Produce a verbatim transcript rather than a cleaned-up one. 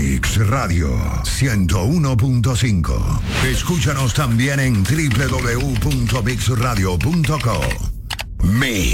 Mix Radio ciento uno punto cinco. Escúchanos también en doble u doble u doble u punto mix radio punto co. Mix.